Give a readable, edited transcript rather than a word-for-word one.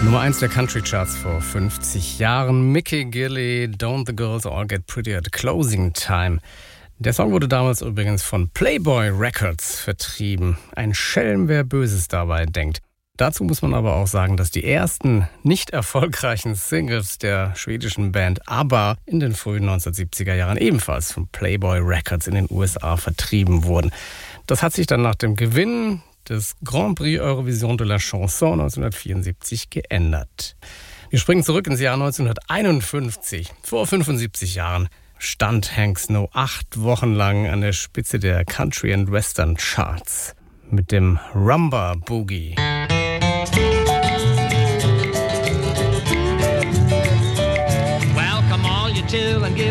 Nummer 1 der Country Charts vor 50 Jahren. Mickey Gilley, Don't the Girls All Get Pretty at Closing Time. Der Song wurde damals übrigens von Playboy Records vertrieben. Ein Schelm, wer Böses dabei denkt. Dazu muss man aber auch sagen, dass die ersten nicht erfolgreichen Singles der schwedischen Band ABBA in den frühen 1970er Jahren ebenfalls von Playboy Records in den USA vertrieben wurden. Das hat sich dann nach dem Gewinn des Grand Prix Eurovision de la Chanson 1974 geändert. Wir springen zurück ins Jahr 1951. Vor 75 Jahren stand Hank Snow 8 Wochen lang an der Spitze der Country and Western Charts mit dem Rumba Boogie. Well, come all you two and give